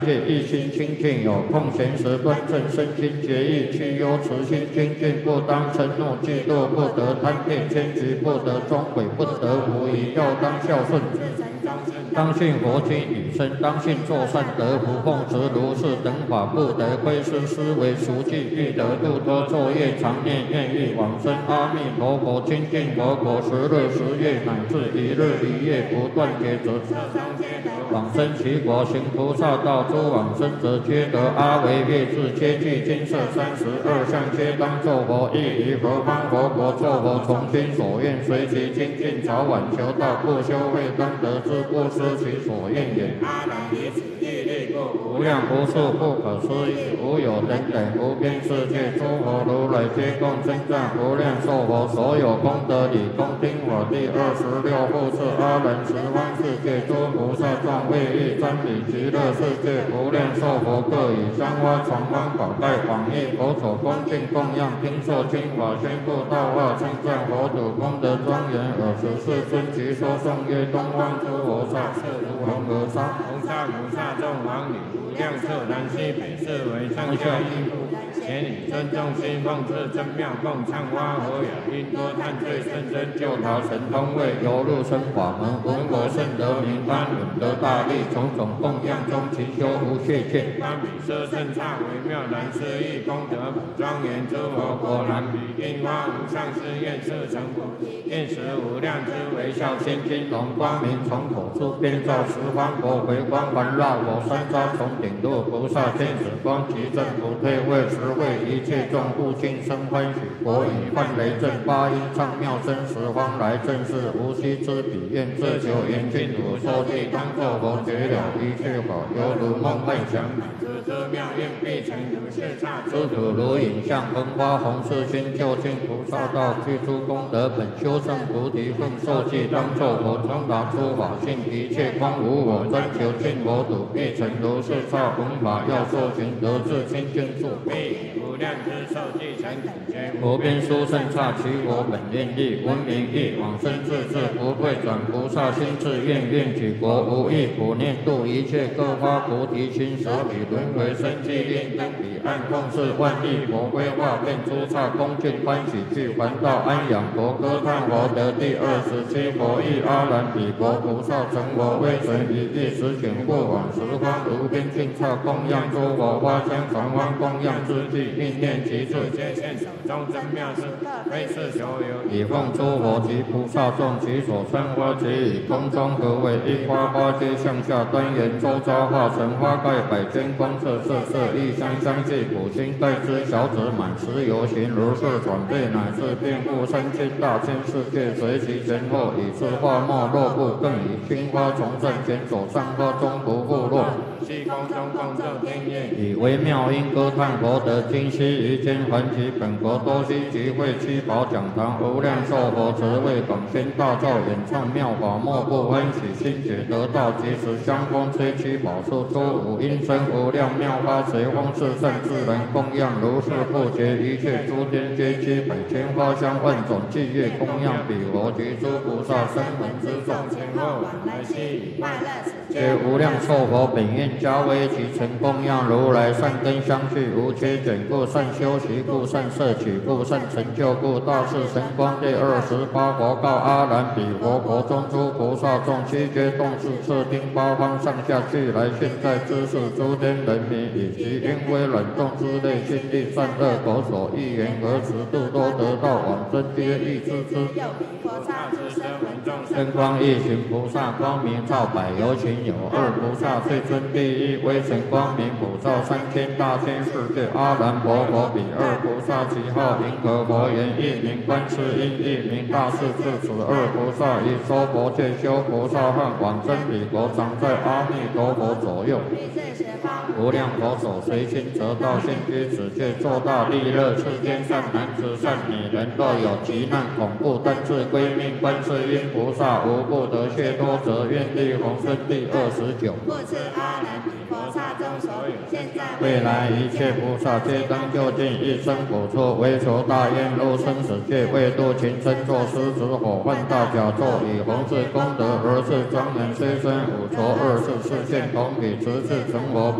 戒一心清净，有空闲时端正身心节义，去忧慈心精进，不当嗔怒嫉妒，不得贪恋奸局，不得终悔，不得无疑，要当孝顺。当信佛经语声，当信作善得福，奉持如是等法，不得亏失思维熟记，欲得度脱作业，常念愿欲往生阿弥陀佛，清净佛果10日10夜，乃至1日1夜不断解则往生其国，行菩萨道，诸往生者皆得阿惟越致，皆具金色32相，皆当作佛，亦于何方佛国作佛，从心所愿，随其精进，早晚求道，不修慧当得之，不失其所愿也。阿难以此地力故，无量无数不可思议，无有等等无边世界，诸佛如来皆共称赞无量寿佛，所有功德理，恭听我第26复次阿难十方世界诸菩萨众为欲瞻礼极乐世界无量寿佛，各以香花传光宝盖广益佛所恭敬供养，听受经法，宣布道化，称赞佛土功德庄严，尔时世尊即说颂曰：东方诸佛刹，色如恒河沙，红沙如刹众王女，无量侧南西北，是为上下一部。前以尊重心奉至真妙供，唱花和雅音多叹罪甚深，救逃神通位，游入生法门，闻我甚得名般，闻得大利，种种供养中，其修无懈见。般比舍甚刹，微妙难思议，功德普庄严，诸佛果然比樱花无上誓愿，设成佛，愿时无量之微笑，千金龙光明，从口出，遍照十方佛，回光环绕我，三匝从顶入菩萨天使光，其正不退位，实会一切众护尽生欢喜，国以幻雷震八音唱妙声，十方来正是无息之彼，愿自求严净土受记，当作佛觉了一切法，犹如梦幻想，这妙愿必成如是刹，诸土如影像，风花红世心，究竟菩萨道，具诸功德本，修正菩提分，受记当作佛，通达诸法性，一切空无我，专求净佛土，必成如是刹，弘法要受行，得至清净处，必无量之受记成苦觉，无边殊胜刹，其我本愿力，闻名义，往生自治，不退转菩萨心志，愿举国无异，普念度一切各发菩提心，舍彼轮回生机令，登彼岸奉事万亿佛规划，遍诸刹恭敬欢喜，去还道安养佛，歌叹佛得第27佛意，阿难彼国菩萨成佛，威神一意，实显过往十方无边尽刹，供养诸佛花香传花，供养之际，应念其处，皆现手中真妙事，非是求有，以奉诸佛及菩萨众，其所生花皆以空中合为一花，花皆向下端严，周遭化成花盖，百千光色，色色异香，香气普心，盖之小子满十游行，如是转变，乃至遍覆3000大千世界，随其前后，以是花末落布，更以青花重胜，前手上花中不复落，虚空中共奏天乐，以微妙音歌叹佛得今昔于间，还其本国多悉集会七宝讲堂，无量寿佛慈为广宣大造，演唱妙法，莫不欢喜心解得道，即时香风吹七宝树，诸五音声无量妙花，随风四圣自然供养，如是不绝，一切诸天皆具百千花香，万种伎乐供养彼佛及诸菩萨声闻之众，前后往来悉以快乐，皆无量寿佛本愿加威，其成供养如来善根相续，无缺减故，善修习故，善摄取故，善成就故，大士神光第28佛告阿难彼佛国中诸菩萨众，悉皆动视彻听八方上下俱来，现在知识诸天人民，以及因为冷冻之类，心地善恶口所欲言何时度多得道往生，皆欲知之。真光一行菩萨光明照百有情，有二菩萨最尊第一，威神光明普照3000大千世界，阿难佛彼二菩萨其号银河佛言，一名观世音，一名大势至，此二菩萨以说佛界修菩萨汉，往生彼国，常在阿弥陀佛左右，无量佛手随心得道，现居此界，作大利乐，世间善男子善女人，若有急难恐怖，但自归命观世音菩萨，无不得解脱者，愿力宏生第29。故此阿难彼菩萨众所有现在未来一切菩萨，皆当就近一生补处，为求大愿入生死界，为度群生，作狮子火犯大甲座，以弘誓功德而是庄严，虽生五浊恶世，示现同彼持世成佛。